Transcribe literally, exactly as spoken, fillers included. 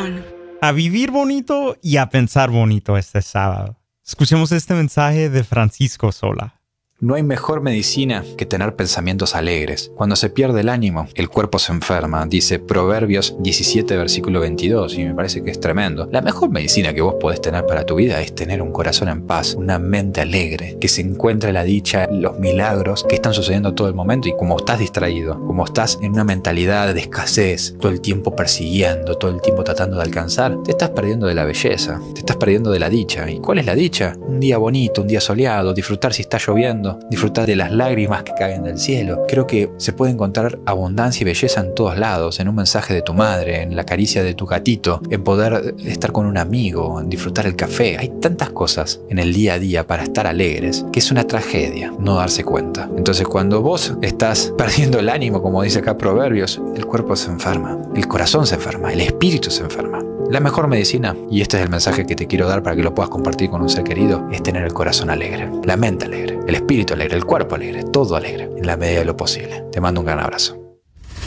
Motivación. A vivir bonito y a pensar bonito este sábado. Escuchemos este mensaje de Francisco Sola. No hay mejor medicina que tener pensamientos alegres. Cuando se pierde el ánimo, el cuerpo se enferma, dice Proverbios diecisiete, versículo veintidós, y me parece que es tremendo. La mejor medicina que vos podés tener para tu vida es tener un corazón en paz, una mente alegre, que se encuentre la dicha, los milagros que están sucediendo todo el momento, y como estás distraído, como estás en una mentalidad de escasez, todo el tiempo persiguiendo, todo el tiempo tratando de alcanzar, te estás perdiendo de la belleza, te estás perdiendo de la dicha. ¿Y cuál es la dicha? Un día bonito, un día soleado, disfrutar si está lloviendo, disfrutar de las lágrimas que caen del cielo. Creo que se puede encontrar abundancia y belleza en todos lados, en un mensaje de tu madre, en la caricia de tu gatito, en poder estar con un amigo, en disfrutar el café. Hay tantas cosas en el día a día para estar alegres que es una tragedia no darse cuenta. Entonces, cuando vos estás perdiendo el ánimo, como dice acá Proverbios, el cuerpo se enferma, el corazón se enferma, el espíritu se enferma. La mejor medicina, y este es el mensaje que te quiero dar para que lo puedas compartir con un ser querido, es tener el corazón alegre, la mente alegre, el espíritu alegre, el cuerpo alegre, todo alegre, en la medida de lo posible. Te mando un gran abrazo.